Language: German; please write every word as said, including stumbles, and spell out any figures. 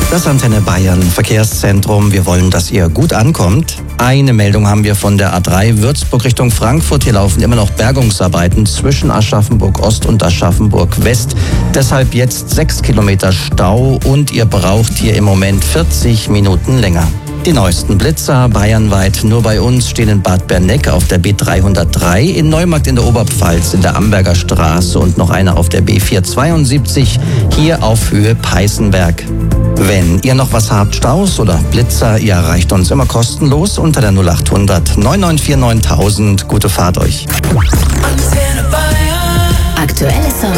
Das Antenne Bayern Verkehrszentrum. Wir wollen, dass ihr gut ankommt. Eine Meldung haben wir von der A drei Würzburg Richtung Frankfurt. Hier laufen immer noch Bergungsarbeiten zwischen Aschaffenburg Ost und Aschaffenburg West. Deshalb jetzt sechs Kilometer Stau und ihr braucht hier im Moment vierzig Minuten länger. Die neuesten Blitzer bayernweit nur bei uns stehen in Bad Berneck auf der B dreihundertdrei, in Neumarkt in der Oberpfalz in der Amberger Straße und noch einer auf der B vierhundertzweiundsiebzig hier auf Höhe Peißenberg. Wenn ihr noch was habt, Staus oder Blitzer, ihr erreicht uns immer kostenlos unter der null achthundert neun neun vier neuntausend. Gute Fahrt euch. Aktuelle Songs